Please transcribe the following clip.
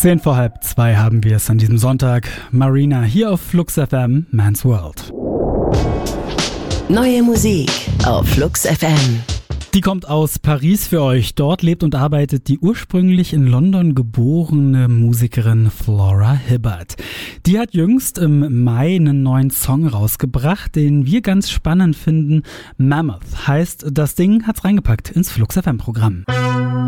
2:10 haben wir es an diesem Sonntag. Marina hier auf Flux FM, Man's World. Neue Musik auf Flux FM. Die kommt aus Paris für euch. Dort lebt und arbeitet die ursprünglich in London geborene Musikerin Flora Hibbert. Die hat jüngst im Mai einen neuen Song rausgebracht, den wir ganz spannend finden. Mammoth heißt, das Ding hat's reingepackt ins Flux FM Programm.